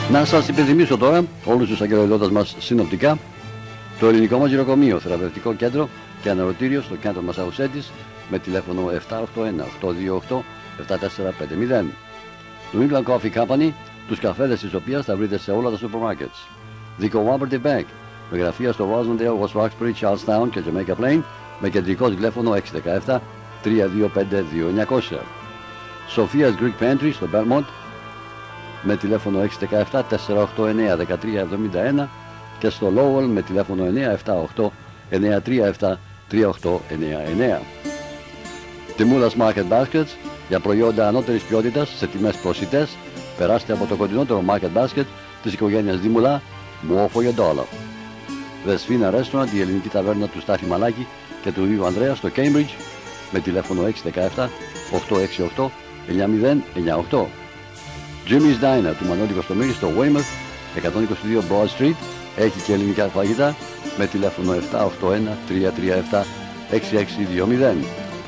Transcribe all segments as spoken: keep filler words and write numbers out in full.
Να σας υπενθυμίσω τώρα όλους τους αγγελοδότες μας συνοπτικά το ελληνικό μας γυροκομείο, θεραπευτικό κέντρο και αναρωτήριο στο κέντρο Μασαουσέτης με τηλέφωνο επτά οκτώ ένα οκτώ δύο οκτώ επτά τέσσερα πέντε μηδέν. Το England Coffee Company, τους καφέδες της οποίας θα βρείτε σε όλα τα σούπερ μάρκετς. The Cooperative Bank, με γραφεία στο Rosendale, West Roxbury, Charlestown και Jamaica Plain, με κεντρικό τηλέφωνο έξι ένα επτά τρία δύο πέντε δύο εννιακόσια. Sophia's Greek Pantry στο Belmont, με τηλέφωνο έξι ένα επτά τέσσερα οκτώ εννιά ένα τρία επτά ένα και στο Lowell με τηλέφωνο εννιά επτά οκτώ εννιά τρία επτά τρία οκτώ εννιά εννιά. Τιμούλας Market Baskets, για προϊόντα ανώτερης ποιότητας σε τιμές προσιτές, περάστε από το κοντινότερο Market Basket της οικογένειας Δήμουλα, more for your dollar. Δεσφίνα Restaurant, η ελληνική ταβέρνα του Στάθη Μαλάκη και του Ιου Ανδρέα στο Cambridge, με τηλέφωνο έξι ένα επτά οκτώ έξι οκτώ εννιά μηδέν εννιά οκτώ. Jimmy's Diner του Μανώλη Κωστομήρη στο Weymouth, εκατόν είκοσι δύο Broad Street, έχει και ελληνικά φαγητά, με τηλέφωνο επτά οκτώ ένα τρία τρία επτά έξι έξι δύο μηδέν.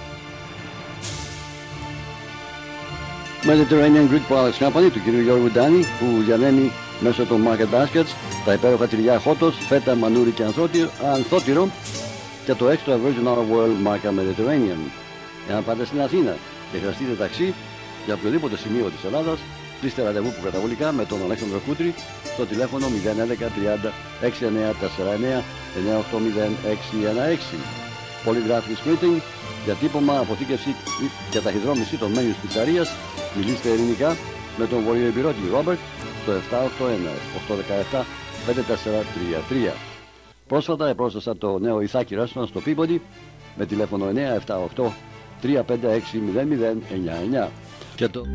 Mediterranean Greek Products Company του κ. Γιώργου Ντάνη, που διανέμει μέσω των Market Baskets τα υπέροχα τυριά χότος, φέτα, μανούρι και ανθότυρο και το extra virgin olive oil μάρκα Mediterranean. Εάν πάτε στην Αθήνα και χρειαστείτε ταξί για οποιοδήποτε σημείο της Ελλάδας, κλείστε ραντεβού που καταβολικά με τον Αλέξανδρο Κούτρη στο τηλέφωνο μηδέν ένα τριάντα έξι εννιά τέσσερα εννιά εννιά οκτώ μηδέν έξι ένα έξι. Polygraphic Printing, διατύπωμα, αποθήκευση και ταχυδρόμηση των μένιους της πιτσαρίας. Μιλήστε ελληνικά με τον βορειοεμπειρώτη Ρόμπερτ στο επτά οκτώ ένα οκτώ ένα επτά πέντε τέσσερα τρία τρία. Πρόσφατα επρόσθεσα το νέο Ιθάκη Restaurant στο Peabody με τηλέφωνο εννιά επτά οκτώ τρία πέντε έξι μηδέν μηδέν εννιά εννιά. Και το...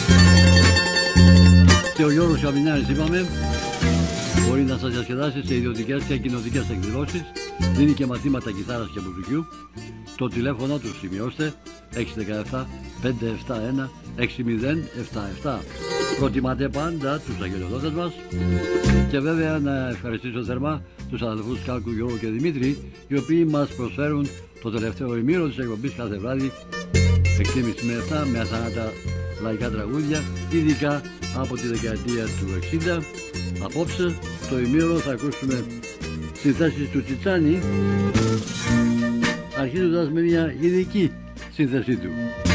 Και ο Γιώργος Καβινιάρης, είπαμε, μπορεί να σας διασκεδάσει σε ιδιωτικές και κοινοτικές εκδηλώσεις. Δίνει και μαθήματα κιθάρας και μπουζουκιού. Το τηλέφωνο του σημειώστε έξι ένα επτά πέντε επτά ένα έξι μηδέν επτά επτά. Προτιμάτε πάντα τους αγγελοδότες μας. Και βέβαια να ευχαριστήσω θερμά τους αδελφούς Κάλκου, Γιώργο και Δημήτρη, οι οποίοι μας προσφέρουν το τελευταίο ημίρο της εκπομπής κάθε βράδυ έξι και μισή με επτά με αθάνατα λαϊκά τραγούδια, ειδικά από τη δεκαετία του εξήντα. Απόψε το ημίρο θα ακούσουμε συνθέσεις του Τσιτσάνη, αρχίζοντας με μια ειδική σύνθεσή του.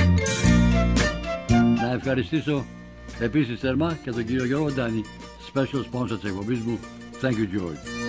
Να ευχαριστήσω επίσης θερμά και τον κύριο Γιώργο Ντάνη, special sponsor της εκπομπής μου. Thank you, George.